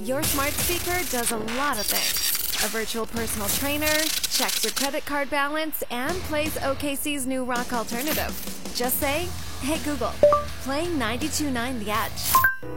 Your smart speaker does a lot of things. A virtual personal trainer, checks your credit card balance, and plays OKC's new rock alternative. Just say, "Hey Google, play 92.9 The Edge."